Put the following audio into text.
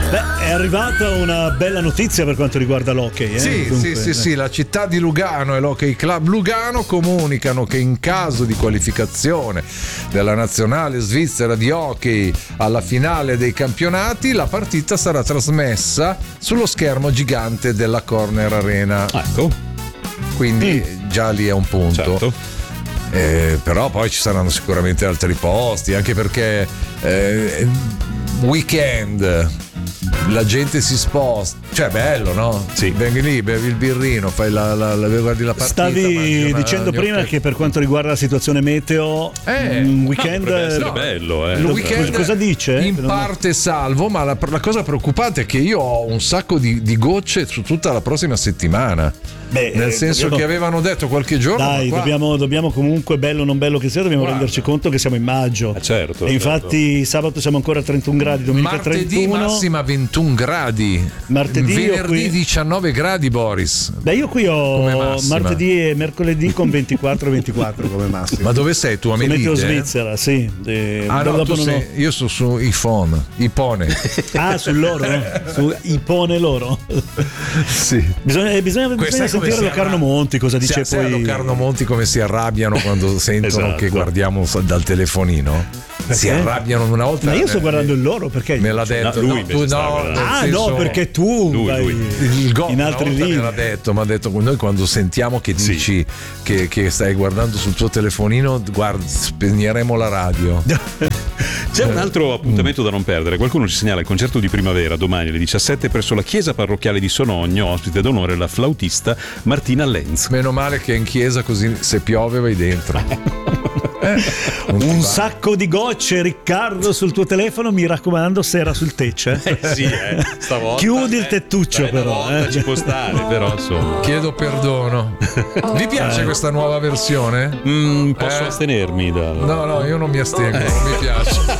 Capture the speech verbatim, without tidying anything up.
Beh, è arrivata una bella notizia per quanto riguarda l'hockey. Eh? Sì, Dunque, sì, sì, eh. sì, la città di Lugano e l'Hockey Club Lugano comunicano che in caso di qualificazione della nazionale svizzera di hockey alla finale dei campionati, la partita sarà trasmessa sullo schermo gigante della Corner Arena. Ecco. Quindi mm. già lì è un punto. Certo. Eh, però poi ci saranno sicuramente altri posti, anche perché eh, weekend la gente si sposta, cioè bello, no? Sì. Vengi lì, bevi il birrino, fai la, la, la guardi la partita. Stavi mangi una- dicendo gli prima occhi- che per quanto riguarda la situazione meteo, Eh, un weekend. potrebbe essere no, bello, eh. il weekend cosa dice? in Non- parte salvo, ma la, la cosa preoccupante è che io ho un sacco di, di gocce su tutta la prossima settimana. Beh, Nel eh, senso dobbiamo- che avevano detto qualche giorno. Dai, ma qua- dobbiamo, dobbiamo comunque, bello o non bello che sia, dobbiamo Guarda. renderci conto che siamo in maggio. Eh, certo, E infatti sabato siamo ancora a trentuno gradi, domenica Martedì trentuno. massima ventuno gradi. Martedì io Venerdì qui- diciannove gradi, Boris. Beh, io qui Come ho massima. martedì e mercoledì con ventiquattro ventiquattro come massimo. Ma dove sei tu? A Su Meteo Melite? Svizzera, sì. Eh, Ah no, dopo tu non sei, ho- io sono su iPhone, Ipone. Ah, su loro? Su Ipone loro? Sì. Bisogna, eh, bisogna, Questa bisogna è come sentire si Locarno arrabbia- Monti cosa dice Sai- sai poi. a Locarno Monti come si arrabbiano quando sentono Esatto. che guardiamo dal telefonino? Si Perché? arrabbiano una volta. Ma io sto eh, guardando il loro perché. Me l'ha detto. lui no, invece tu, sta no, guardando. nel Ah, senso- no, perché tu Lui, vai lui. il go, in una altri volta lì. me l'ha detto, mi ha detto noi quando sentiamo che dici che, che stai guardando sul tuo telefonino, guarda, spegneremo la radio. C'è un altro appuntamento da non perdere. Qualcuno ci segnala il concerto di primavera domani alle diciassette presso la chiesa parrocchiale di Sonogno, ospite d'onore la flautista Martina Lenz. Meno male che è in chiesa, così se piove vai dentro. Eh, non ti Un va. sacco di gocce, Riccardo, sul tuo telefono, mi raccomando, se era sul tetto. Eh? Eh sì, eh, stavolta. Chiudi il tettuccio, Dai, una però, volta eh. ci può stare, però insomma. Chiedo perdono. Vi piace questa nuova versione? Mm, posso Eh? astenermi da. No, no, io non mi astengo, non mi piace.